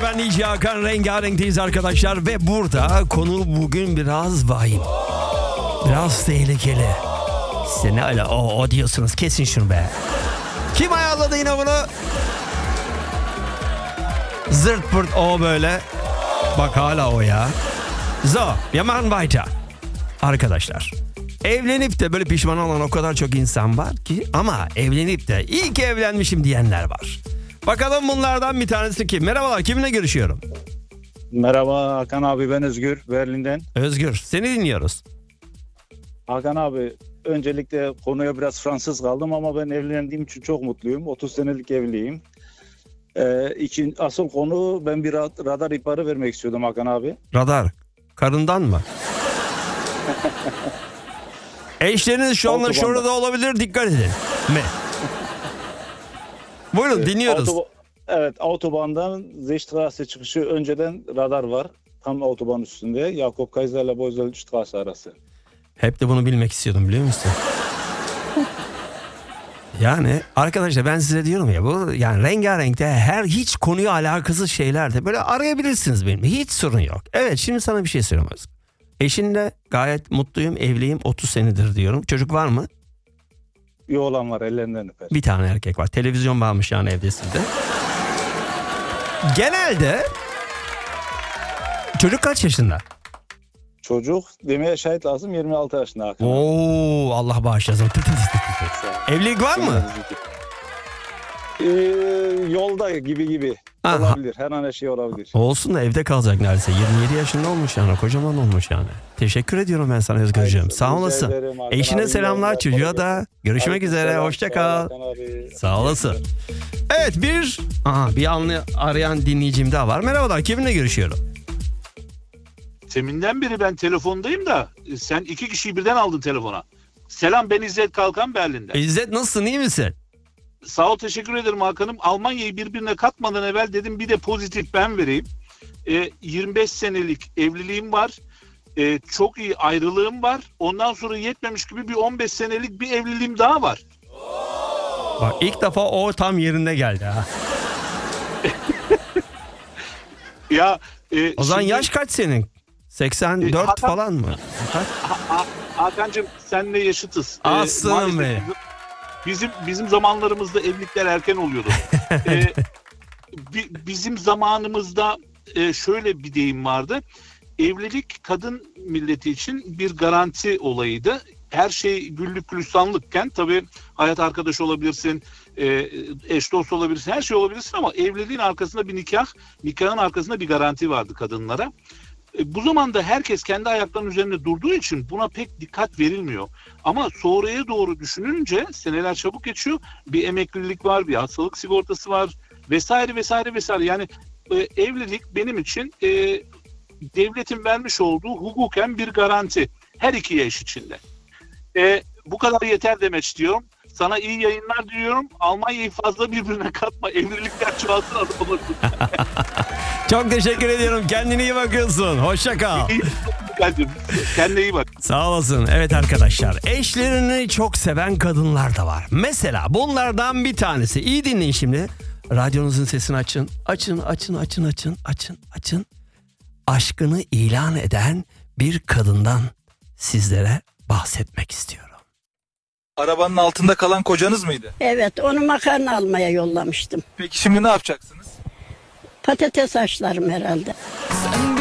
ben DJ Hakan, Rengarenk'teyiz arkadaşlar ve burada konu bugün biraz vahim. Biraz tehlikeli. Size ne ala o diyorsunuz, kesin şunu be. Kim ayarladı yine bunu? Zırt pırt o böyle. Bak hala o ya. So, wir machen weiter. Arkadaşlar, evlenip de böyle pişman olan o kadar çok insan var ki, ama evlenip de iyi ki evlenmişim diyenler var. Bakalım bunlardan bir tanesi kim? Merhabalar, kiminle görüşüyorum? Merhaba Hakan abi, ben Özgür, Berlin'den. Özgür, seni dinliyoruz. Hakan abi, öncelikle konuya biraz Fransız kaldım ama ben evlendiğim için çok mutluyum. 30 senelik evliyim. Asıl konu, ben bir radar ihbarı vermek istiyordum Hakan abi. Radar, karından mı? Eşleriniz şu anda şurada olabilir, dikkat edin. Mi? Buyurun, dinliyoruz. Evet, Autobahn'dan Seestraße çıkışı önceden radar var. Tam Autobahn üstünde. Jakob Kaiser'la Boyselstraße arası. Hep de bunu bilmek istiyordum, biliyor musun? Yani arkadaşlar, ben size diyorum ya, bu yani Rengarenk'te hiç konuya alakasız şeylerde böyle arayabilirsiniz benimle. Hiç sorun yok. Evet, şimdi sana bir şey söyleyeyim Özgür. Eşinle gayet mutluyum, evliyim, 30 senedir diyorum. Çocuk var mı? Bir oğlan var, ellerinden öper. Bir tane erkek var. Televizyon varmış yani evde sizde. Genelde çocuk kaç yaşında? Çocuk demeye şahit lazım, 26 yaşında Hakan abi. Oo, Allah bağışlasın. Evlilik var mı? Yolda gibi. Aha. Olabilir. Her an her şey olabilir. Olsun da evde kalacak neredeyse. 27 yaşında olmuş yani. Kocaman olmuş yani. Teşekkür ediyorum ben sana Özgürcüğüm. Sağ olasın. Eşine selamlar, çocuğa da. Görüşmek üzere. Hoşça kal. Sağ olasın. Evet, bir anlı arayan dinleyicim daha var. Merhabalar, kiminle görüşüyorum? Teminden beri ben telefondayım da sen iki kişiyi birden aldın telefona. Selam, ben İzzet Kalkan, Berlin'den. İzzet, nasılsın, iyi misin? Sağ ol, teşekkür ederim Hakan'ım. Almanya'yı birbirine katmadan evvel dedim bir de pozitif ben vereyim. 25 senelik evliliğim var. Çok iyi ayrılığım var. Ondan sonra yetmemiş gibi bir 15 senelik bir evliliğim daha var. Bak, ilk defa o tam yerinde geldi ha. Ya o zaman şimdi, yaş kaç senin? 84 Hakan, falan mı? Hakan'cığım senle yaşıtız. Aslanım be. Bizim zamanlarımızda evlilikler erken oluyordu. Bizim zamanımızda şöyle bir deyim vardı. Evlilik kadın milleti için bir garanti olayıydı. Her şey güllük gülistanlıkken, tabii hayat arkadaşı olabilirsin, eş dost olabilirsin, her şey olabilirsin ama evliliğin arkasında bir nikahın arkasında bir garanti vardı kadınlara. Bu zamanda herkes kendi ayaklarının üzerinde durduğu için buna pek dikkat verilmiyor. Ama sonraya doğru düşününce seneler çabuk geçiyor. Bir emeklilik var, bir hastalık sigortası var vesaire. Yani evlilik benim için devletin vermiş olduğu hukuken bir garanti. Her iki eş içinde. Bu kadar yeter demek istiyorum. Sana iyi yayınlar diliyorum. Almanya'yı fazla birbirine katma. Evlilikler çoğalsın, adım olursun. Çok teşekkür ediyorum. Kendine iyi bakıyorsun. Hoşça kal. Kendine iyi bak. Sağ olasın. Evet arkadaşlar, eşlerini çok seven kadınlar da var. Mesela bunlardan bir tanesi. İyi dinleyin şimdi. Radyonuzun sesini açın. Açın. Aşkını ilan eden bir kadından sizlere bahsetmek istiyorum. Arabanın altında kalan kocanız mıydı? Evet, onu makarna almaya yollamıştım. Peki şimdi ne yapacaksınız? Patates haşlarım herhalde.